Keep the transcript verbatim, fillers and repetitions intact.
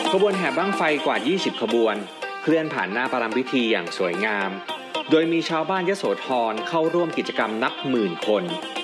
ขบวนแห่บั้งไฟกว่ายี่สิบขบวนเคลื่อนผ่านหน้าประรำพิธีอย่างสวยงามโดยมีชาวบ้านยโสธรเข้าร่วมกิจกรรมนับหมื่นคน